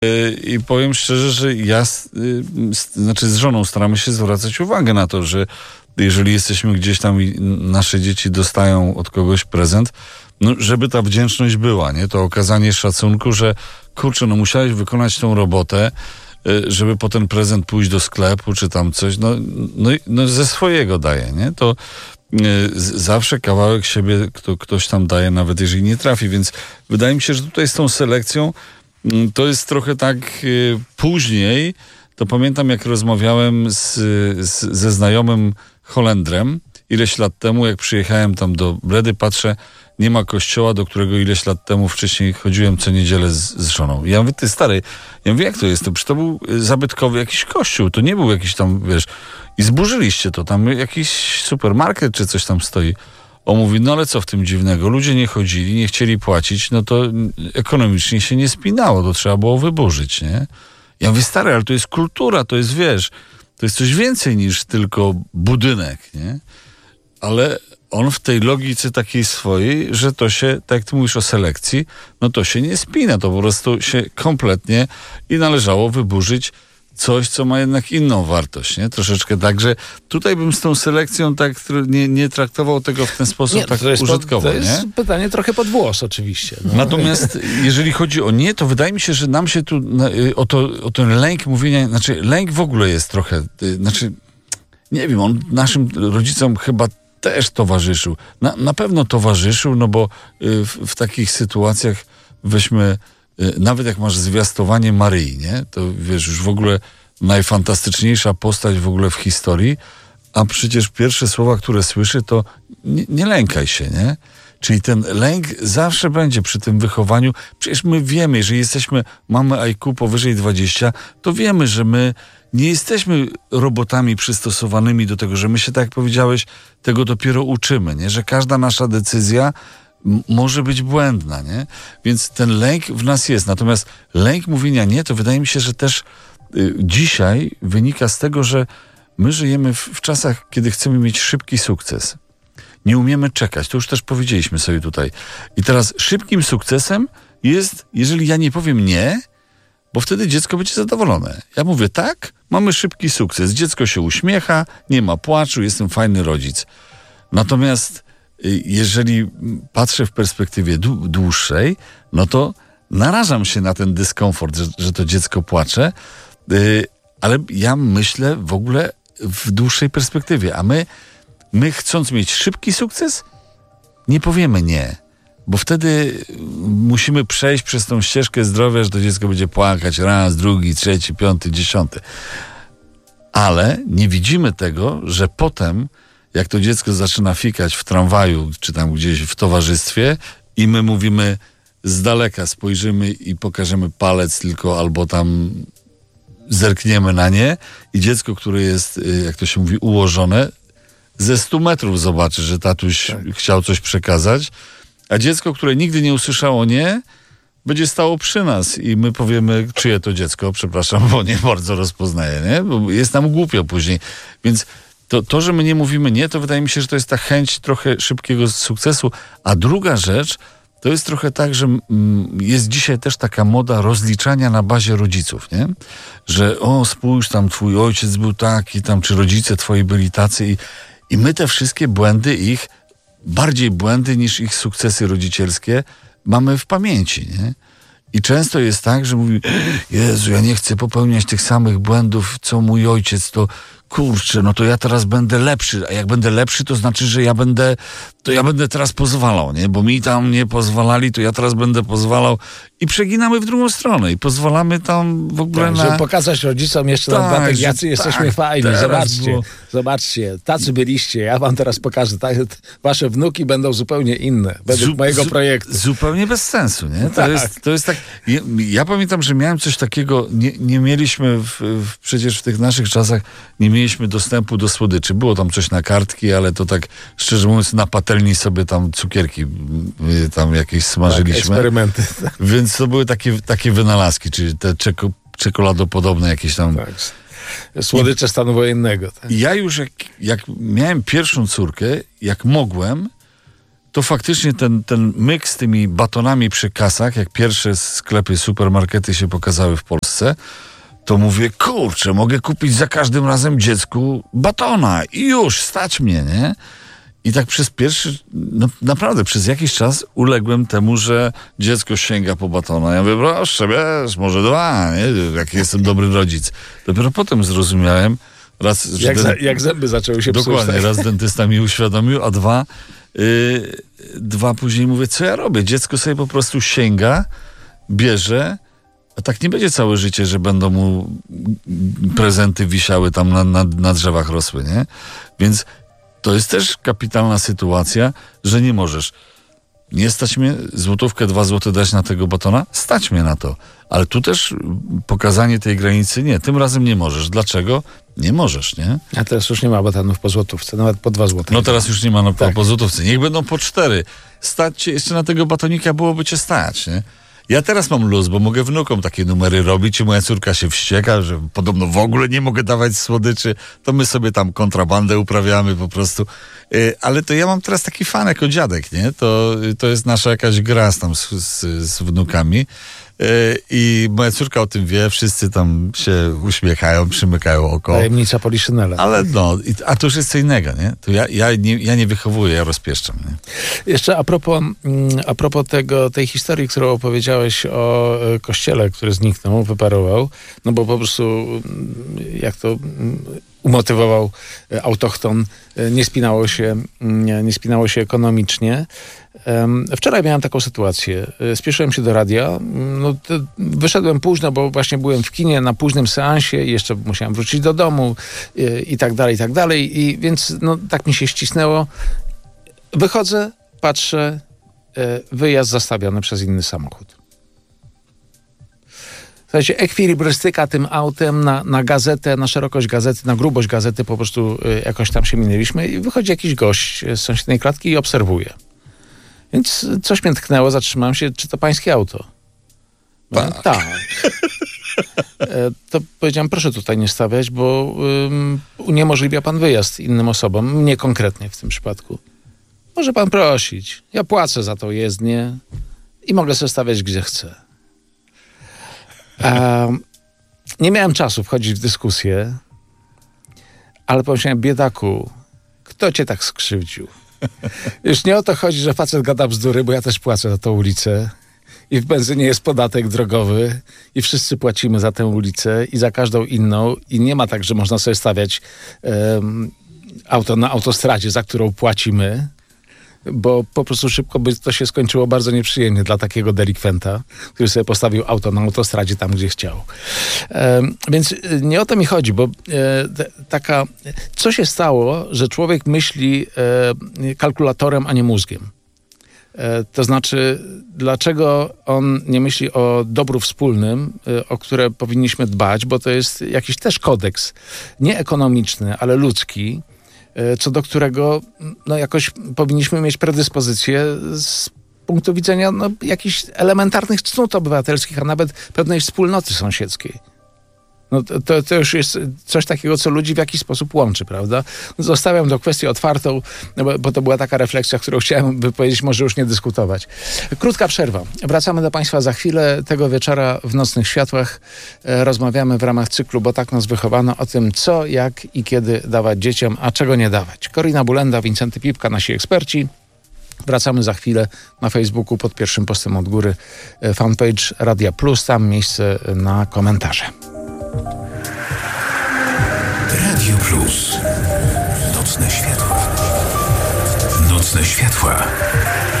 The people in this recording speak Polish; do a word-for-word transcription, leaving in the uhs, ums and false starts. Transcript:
I powiem szczerze, że ja, znaczy z żoną staramy się zwracać uwagę na to, że jeżeli jesteśmy gdzieś tam i nasze dzieci dostają od kogoś prezent, no żeby ta wdzięczność była, nie? To okazanie szacunku, że kurczę, no musiałeś wykonać tą robotę, żeby po ten prezent pójść do sklepu, czy tam coś, no, no, no ze swojego daje, nie? To zawsze kawałek siebie kto, ktoś tam daje, nawet jeżeli nie trafi, więc wydaje mi się, że tutaj z tą selekcją to jest trochę tak y, później, to pamiętam jak rozmawiałem z, z, ze znajomym Holendrem ileś lat temu, jak przyjechałem tam do Bredy, patrzę, nie ma kościoła, do którego ileś lat temu wcześniej chodziłem co niedzielę z, z żoną. I ja mówię, ty stary, ja mówię, jak to jest? To przecież to był zabytkowy jakiś kościół, to nie był jakiś tam, wiesz, i zburzyliście to, tam jakiś supermarket czy coś tam stoi. On mówi, no ale co w tym dziwnego? Ludzie nie chodzili, nie chcieli płacić, no to ekonomicznie się nie spinało, to trzeba było wyburzyć, nie? Ja mówię, stary, ale to jest kultura, to jest, wiesz, to jest coś więcej niż tylko budynek, nie? Ale on w tej logice takiej swojej, że to się, tak jak ty mówisz o selekcji, no to się nie spina, to po prostu się kompletnie i należało wyburzyć coś, co ma jednak inną wartość, nie? Troszeczkę tak, że tutaj bym z tą selekcją tak nie, nie traktował tego w ten sposób nie, tak to jest użytkowo, pod, to jest nie? pytanie trochę pod włos oczywiście. No. Natomiast jeżeli chodzi o nie, to wydaje mi się, że nam się tu o, to, o ten lęk mówienia, znaczy lęk w ogóle jest trochę, znaczy nie wiem, on naszym rodzicom chyba też towarzyszył. Na, na pewno towarzyszył, no bo w, w takich sytuacjach weźmy nawet jak masz zwiastowanie Maryi, nie? To wiesz, już w ogóle najfantastyczniejsza postać w ogóle w historii, a przecież pierwsze słowa, które słyszy, to nie, nie lękaj się, nie? Czyli ten lęk zawsze będzie przy tym wychowaniu. Przecież my wiemy, jeżeli jesteśmy, mamy I Q powyżej dwadzieścia, to wiemy, że my nie jesteśmy robotami przystosowanymi do tego, że my się, tak jak powiedziałeś, tego dopiero uczymy, nie? Że każda nasza decyzja może być błędna, nie? Więc ten lęk w nas jest. Natomiast lęk mówienia nie, to wydaje mi się, że też y, dzisiaj wynika z tego, że my żyjemy w, w czasach, kiedy chcemy mieć szybki sukces. Nie umiemy czekać. To już też powiedzieliśmy sobie tutaj. I teraz szybkim sukcesem jest, jeżeli ja nie powiem nie, bo wtedy dziecko będzie zadowolone. Ja mówię tak, mamy szybki sukces. Dziecko się uśmiecha, nie ma płaczu, jestem fajny rodzic. Natomiast jeżeli patrzę w perspektywie dłuższej, no to narażam się na ten dyskomfort, że, że to dziecko płacze, yy, ale ja myślę w ogóle w dłuższej perspektywie, a my, my chcąc mieć szybki sukces, nie powiemy nie, bo wtedy musimy przejść przez tą ścieżkę zdrowia, że to dziecko będzie płakać raz, drugi, trzeci, piąty, dziesiąty. Ale nie widzimy tego, że potem jak to dziecko zaczyna fikać w tramwaju, czy tam gdzieś w towarzystwie i my mówimy z daleka, spojrzymy i pokażemy palec tylko albo tam zerkniemy na nie i dziecko, które jest, jak to się mówi, ułożone, ze stu metrów zobaczy, że tatuś tak chciał coś przekazać, a dziecko, które nigdy nie usłyszało nie, będzie stało przy nas i my powiemy, czyje to dziecko, przepraszam, bo nie bardzo rozpoznaję, nie? Bo jest nam głupio później. Więc To, to, że my nie mówimy nie, to wydaje mi się, że to jest ta chęć trochę szybkiego sukcesu. A druga rzecz, to jest trochę tak, że mm, jest dzisiaj też taka moda rozliczania na bazie rodziców, nie? Że o, spójrz, tam twój ojciec był taki, tam czy rodzice twoi byli tacy i, i my te wszystkie błędy ich, bardziej błędy niż ich sukcesy rodzicielskie mamy w pamięci, nie? I często jest tak, że mówi, Jezu, ja nie chcę popełniać tych samych błędów, co mój ojciec, to kurczę, no to ja teraz będę lepszy, a jak będę lepszy, to znaczy, że ja będę, to ja będę teraz pozwalał, nie? Bo mi tam nie pozwalali, to ja teraz będę pozwalał i przeginamy w drugą stronę i pozwalamy tam w ogóle tak, na... żeby pokazać rodzicom jeszcze tak, na dodatek, jacy jesteśmy tak, fajni, zobaczcie, było... zobaczcie, tacy byliście, ja wam teraz pokażę, tak, wasze wnuki będą zupełnie inne, według zu, mojego zu, projektu. Zupełnie bez sensu, nie? To, tak. jest, to jest tak, ja, ja pamiętam, że miałem coś takiego, nie, nie mieliśmy w, w, przecież w tych naszych czasach, nie mieliśmy dostępu do słodyczy. Było tam coś na kartki, ale to tak, szczerze mówiąc, na patelni sobie tam cukierki tam jakieś smażyliśmy. Tak, eksperymenty. Więc to były takie, takie wynalazki, czyli te czeko, czekoladopodobne jakieś tam... Tak. Słodycze I, stanu wojennego. Tak. Ja już jak, jak miałem pierwszą córkę, jak mogłem, to faktycznie ten, ten myk z tymi batonami przy kasach, jak pierwsze sklepy, supermarkety się pokazały w Polsce, to mówię, kurczę, mogę kupić za każdym razem dziecku batona i już, stać mnie, nie? I tak przez pierwszy, no naprawdę przez jakiś czas uległem temu, że dziecko sięga po batona. Ja mówię, proszę, wiesz, może dwa, nie? Jaki jestem dobry rodzic. Dopiero potem zrozumiałem, raz... Że jak, ten, za, jak zęby zaczęły się dokładnie, psuć. raz dentysta mi uświadomił, a dwa, yy, dwa później mówię, co ja robię? Dziecko sobie po prostu sięga, bierze, a tak nie będzie całe życie, że będą mu prezenty wisiały tam na, na, na drzewach rosły, nie? Więc to jest też kapitalna sytuacja, że nie możesz. Nie stać mnie złotówkę, dwa złote dać na tego batona? Stać mnie na to. Ale tu też pokazanie tej granicy nie. Tym razem nie możesz. Dlaczego? Nie możesz, nie? A teraz już nie ma batonów po złotówce, nawet po dwa złote. No teraz już nie ma no, tak. po złotówce. Niech będą po cztery. Stać cię, jeszcze na tego batonika byłoby cię stać, nie? Ja teraz mam luz, bo mogę wnukom takie numery robić i moja córka się wścieka, że podobno w ogóle nie mogę dawać słodyczy, to my sobie tam kontrabandę uprawiamy po prostu. Yy, ale to ja mam teraz taki fan jako dziadek, nie? To, to jest nasza jakaś gra z, tam z, z, z wnukami. Yy, I moja córka o tym wie, wszyscy tam się uśmiechają, przymykają oko. Tajemnica Poliszynela. Ale no, i, a to już jest co innego, nie? To ja, ja, nie, ja nie wychowuję, ja rozpieszczam, nie? Jeszcze a propos, a propos tego, tej historii, którą opowiedziałeś o kościele, który zniknął, wyparował, no bo po prostu jak to umotywował autochton, nie spinało się, nie, nie spinało się ekonomicznie. Wczoraj miałem taką sytuację. Spieszyłem się do radia. No, wyszedłem późno, bo właśnie byłem w kinie na późnym seansie i jeszcze musiałem wrócić do domu i, i tak dalej, i tak dalej. I więc no, tak mi się ścisnęło. Wychodzę, patrzę, wyjazd zastawiony przez inny samochód. Słuchajcie, ekwilibrystyka tym autem na, na gazetę, na szerokość gazety, na grubość gazety po prostu jakoś tam się minęliśmy i wychodzi jakiś gość z sąsiedniej klatki i obserwuje. Więc coś mnie tknęło, zatrzymałem się, czy to pańskie auto? Tak. Tak. To powiedziałem, proszę tutaj nie stawiać, bo um, uniemożliwia pan wyjazd innym osobom, mnie konkretnie w tym przypadku. Może pan prosić. Ja płacę za tą jezdnię i mogę sobie stawiać gdzie chcę. Um, nie miałem czasu wchodzić w dyskusję, ale pomyślałem, biedaku, kto cię tak skrzywdził? Już nie o to chodzi, że facet gada bzdury, bo ja też płacę za tą ulicę i w benzynie jest podatek drogowy i wszyscy płacimy za tę ulicę i za każdą inną i nie ma tak, że można sobie stawiać um, auto na autostradzie, za którą płacimy, bo po prostu szybko by to się skończyło bardzo nieprzyjemnie dla takiego delikwenta, który sobie postawił auto na autostradzie tam, gdzie chciał. E, więc nie o to mi chodzi, bo e, taka... Co się stało, że człowiek myśli e, kalkulatorem, a nie mózgiem? E, to znaczy, dlaczego on nie myśli o dobru wspólnym, e, o które powinniśmy dbać, bo to jest jakiś też kodeks, nie ekonomiczny, ale ludzki, co do którego no, jakoś powinniśmy mieć predyspozycję z punktu widzenia no, jakichś elementarnych cnót obywatelskich, a nawet pewnej wspólnoty sąsiedzkiej. No, to, to już jest coś takiego, co ludzi w jakiś sposób łączy, prawda? Zostawiam tę kwestię otwartą, no bo, bo to była taka refleksja, którą chciałem wypowiedzieć, może już nie dyskutować. Krótka przerwa. Wracamy do Państwa za chwilę. Tego wieczora w Nocnych Światłach e, rozmawiamy w ramach cyklu Bo tak nas wychowano o tym, co, jak i kiedy dawać dzieciom, a czego nie dawać. Korina Bulenda, Wincenty Pipka, nasi eksperci. Wracamy za chwilę na Facebooku pod pierwszym postem od góry e, fanpage Radia Plus, tam miejsce na komentarze. Radio Plus. Nocne światła. Nocne światła.